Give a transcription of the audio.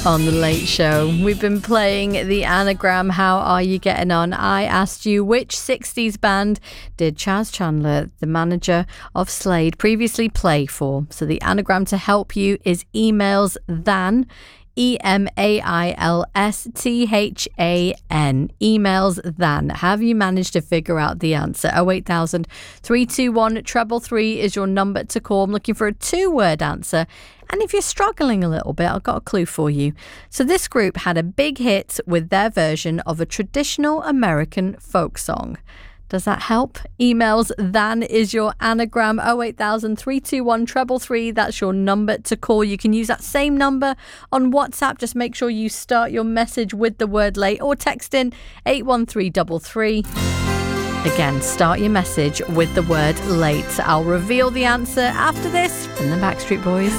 On The Late Show, we've been playing the anagram. How are you getting on? I asked you, which 60s band did Chas Chandler, the manager of Slade, previously play for? So the anagram to help you is emails than, EMAILSTHAN. Emails than. Have you managed to figure out the answer? 08000 321 333 is your number to call. I'm looking for a 2-word answer. And if you're struggling a little bit, I've got a clue for you. So this group had a big hit with their version of a traditional American folk song. Does that help? Emails than is your anagram. 08000 321 333. That's your number to call. You can use that same number on WhatsApp. Just make sure you start your message with the word late, or text in 81333. Again, start your message with the word late. I'll reveal the answer after this from the Backstreet Boys.